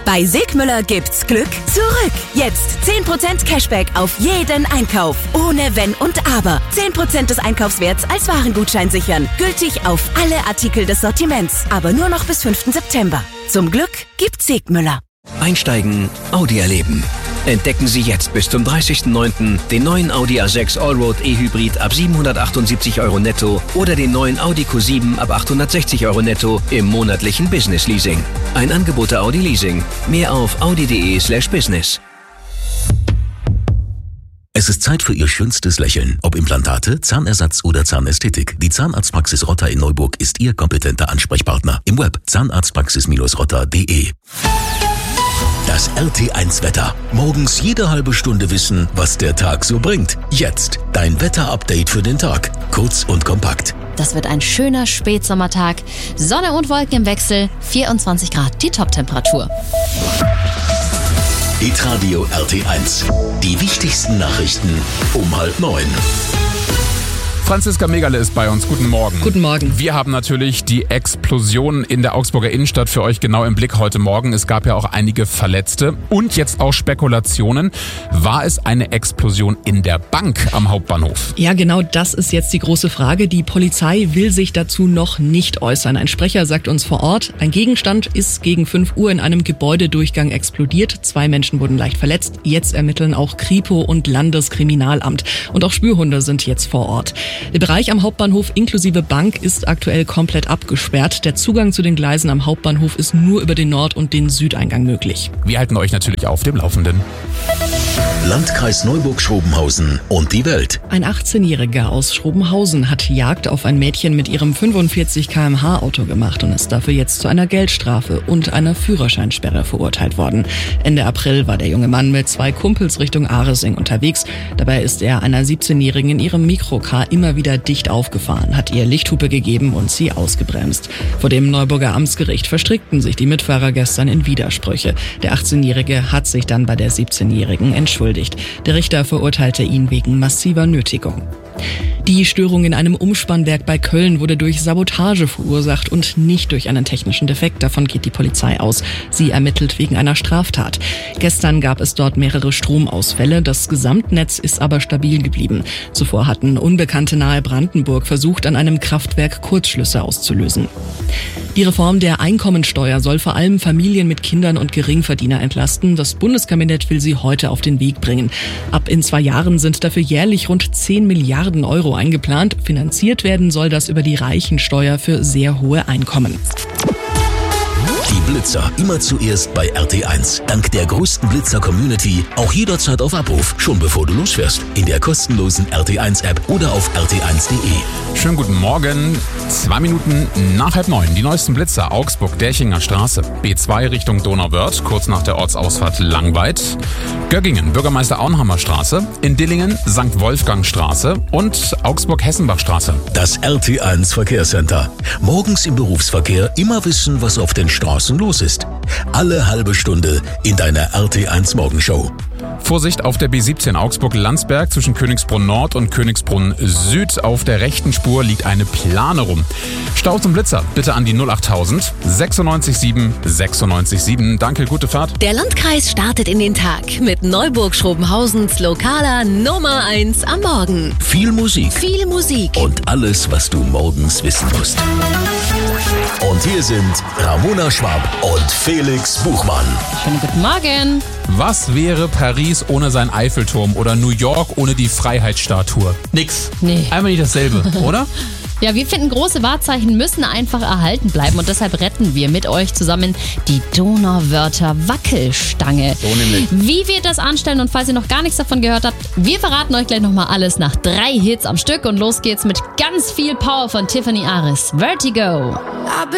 Bei Segmüller gibt's Glück zurück. Jetzt 10% Cashback auf jeden Einkauf. Ohne Wenn und Aber. 10% des Einkaufswerts als Warengutschein sichern. Gültig auf alle Artikel des Sortiments. Aber nur noch bis 5. September. Zum Glück gibt's Segmüller. Einsteigen, Audi erleben. Entdecken Sie jetzt bis zum 30.09. den neuen Audi A6 Allroad E-Hybrid ab 778 € netto oder den neuen Audi Q7 ab 860 € netto im monatlichen Business Leasing. Ein Angebot der Audi Leasing. Mehr auf audi.de/business. Es ist Zeit für Ihr schönstes Lächeln. Ob Implantate, Zahnersatz oder Zahnästhetik. Die Zahnarztpraxis Rotter in Neuburg ist Ihr kompetenter Ansprechpartner. Im Web zahnarztpraxis-rotter.de. Das RT1-Wetter. Morgens jede halbe Stunde wissen, was der Tag so bringt. Jetzt dein Wetter-Update für den Tag. Kurz und kompakt. Das wird ein schöner Spätsommertag. Sonne und Wolken im Wechsel. 24 Grad die Toptemperatur. Hitradio RT1. Die wichtigsten Nachrichten um 8:30. Franziska Megale ist bei uns. Guten Morgen. Guten Morgen. Wir haben natürlich die Explosion in der Augsburger Innenstadt für euch genau im Blick heute Morgen. Es gab ja auch einige Verletzte und jetzt auch Spekulationen. War es eine Explosion in der Bank am Hauptbahnhof? Ja, genau das ist jetzt die große Frage. Die Polizei will sich dazu noch nicht äußern. Ein Sprecher sagt uns vor Ort, ein Gegenstand ist gegen 5 Uhr in einem Gebäudedurchgang explodiert. 2 Menschen wurden leicht verletzt. Jetzt ermitteln auch Kripo und Landeskriminalamt. Und auch Spürhunde sind jetzt vor Ort. Der Bereich am Hauptbahnhof inklusive Bank ist aktuell komplett abgesperrt. Der Zugang zu den Gleisen am Hauptbahnhof ist nur über den Nord- und den Südeingang möglich. Wir halten euch natürlich auf dem Laufenden. Landkreis Neuburg-Schrobenhausen und die Welt. Ein 18-Jähriger aus Schrobenhausen hat Jagd auf ein Mädchen mit ihrem 45 km/h Auto gemacht und ist dafür jetzt zu einer Geldstrafe und einer Führerscheinsperre verurteilt worden. Ende April war der junge Mann mit 2 Kumpels Richtung Aresing unterwegs. Dabei ist er einer 17-Jährigen in ihrem Mikrocar immer wieder dicht aufgefahren, hat ihr Lichthupe gegeben und sie ausgebremst. Vor dem Neuburger Amtsgericht verstrickten sich die Mitfahrer gestern in Widersprüche. Der 18-Jährige hat sich dann bei der 17-Jährigen entschuldigt. Der Richter verurteilte ihn wegen massiver Nötigung. Die Störung in einem Umspannwerk bei Köln wurde durch Sabotage verursacht und nicht durch einen technischen Defekt. Davon geht die Polizei aus. Sie ermittelt wegen einer Straftat. Gestern gab es dort mehrere Stromausfälle. Das Gesamtnetz ist aber stabil geblieben. Zuvor hatten Unbekannte nahe Brandenburg versucht, an einem Kraftwerk Kurzschlüsse auszulösen. Die Reform der Einkommensteuer soll vor allem Familien mit Kindern und Geringverdiener entlasten. Das Bundeskabinett will sie heute auf den Weg bringen. Ab in 2 Jahren sind dafür jährlich rund 10 Milliarden Euro eingeplant. Finanziert werden soll das über die Reichensteuer für sehr hohe Einkommen. Die Blitzer immer zuerst bei RT1. Dank der größten Blitzer-Community auch jederzeit auf Abruf, schon bevor du losfährst. In der kostenlosen RT1-App oder auf rt1.de. Schönen guten Morgen. 2 Minuten nach 8:30. Die neuesten Blitzer. Augsburg, Derchinger Straße. B2 Richtung Donauwörth, kurz nach der Ortsausfahrt Langweid. Göggingen, Bürgermeister Auenhammer Straße. In Dillingen, St. Wolfgang Straße. Und Augsburg-Hessenbach Straße. Das RT1 Verkehrscenter. Morgens im Berufsverkehr immer wissen, was auf den Straßen los ist. Alle halbe Stunde in deiner RT1 Morgenshow. Vorsicht auf der B17 Augsburg-Landsberg zwischen Königsbrunn Nord und Königsbrunn Süd. Auf der rechten Spur liegt eine Plane rum. Stau zum Blitzer bitte an die 08000 967 967. Danke, gute Fahrt. Der Landkreis startet in den Tag mit Neuburg-Schrobenhausens lokaler Nummer 1 am Morgen. Viel Musik. Viel Musik. Und alles, was du morgens wissen musst. Und hier sind Ramona Schwab und Felix Buchmann. Schönen guten Morgen. Was wäre Paris ohne seinen Eiffelturm oder New York ohne die Freiheitsstatue? Nix. Nee. Einfach nicht dasselbe, oder? Ja, wir finden, große Wahrzeichen müssen einfach erhalten bleiben und deshalb retten wir mit euch zusammen die Donauwörther Wackelstange. So nämlich. Wie wir das anstellen und falls ihr noch gar nichts davon gehört habt, wir verraten euch gleich nochmal alles nach 3 Hits am Stück und los geht's mit ganz viel Power von Tiffany Aris. Vertigo.